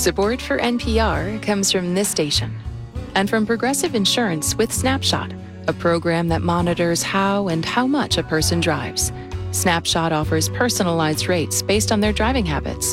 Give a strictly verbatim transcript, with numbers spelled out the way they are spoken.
Support for N P R comes from this station and from Progressive Insurance with Snapshot, a program that monitors how and how much a person drives. Snapshot offers personalized rates based on their driving habits,